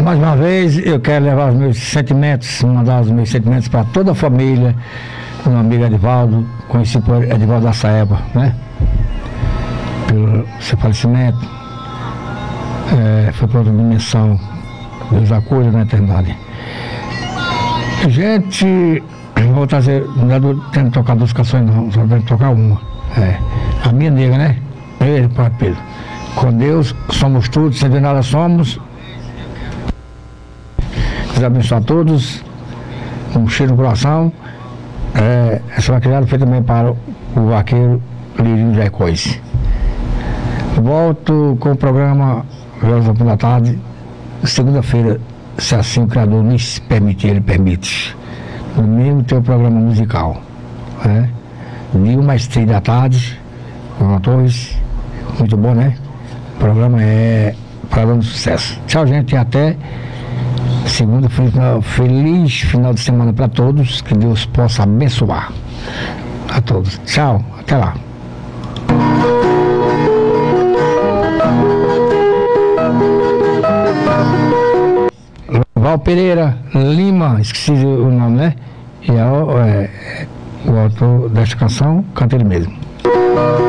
mais uma vez eu quero levar os meus sentimentos, mandar os meus sentimentos para toda a família, meu amigo Edivaldo, conhecido por Edivaldo da Saeba, né? Pelo seu falecimento, foi para outra dimensão, Deus acolha na eternidade. Gente, vou trazer, não é tendo tocar duas canções não, só tendo tocar uma. A minha nega, né? Ele, Padre Pedro. Com Deus somos tudo, sem ver nada somos. Deus abençoe a todos. Um cheiro no coração. Essa maquiagem foi também para o vaqueiro Lirinho Zé Cois. Volto com o programa Velas da Tarde, segunda-feira, se assim o Criador nos permitir, Ele permite. Domingo tem o programa musical. De 1 às 3 da tarde, com atores. Muito bom, né? O programa é falando sucesso. Tchau, gente, e até segunda. Feliz final de semana para todos. Que Deus possa abençoar a todos. Tchau, até lá. Val Pereira Lima, esqueci o nome, né? E o autor desta canção canta ele mesmo.